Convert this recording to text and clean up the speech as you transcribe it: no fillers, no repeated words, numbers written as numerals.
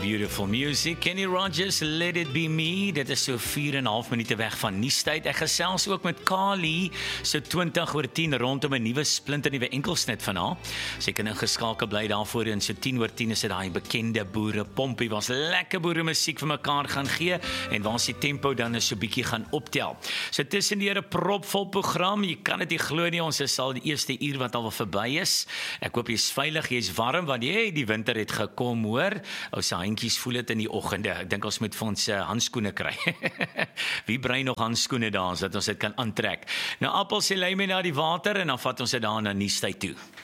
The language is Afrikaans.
beautiful music. Kenny Rogers, Let It Be Me. Dit is so 4,5 minute weg van nuustyd. Ek gesels ook met Kali, so 20:10 rondom 'n nuwe splinternuwe enkelsnit van haar. Sy kan ingeskakel bly daarvoor en so 10:10 is dit daai bekende boere pompie was lekker boere musiek vir mekaar gaan gee en waar sy tempo dan is so bietjie gaan optel. So tussendeur 'n propvol program. Jy kan dit nie glo nie, ons is al die eerste uur wat al verby is. Ek hoop jy's veilig, jy's warm want die winter het gekom, hoor. Ou se handjies voel dit in die oggende. Ek dink ons moet vir ons handskoene kry. Wie brei nog handskoene daar sodat ons dit kan aantrek? Nou appels en lyme na die water en dan vat ons dit daar na nuustyd toe.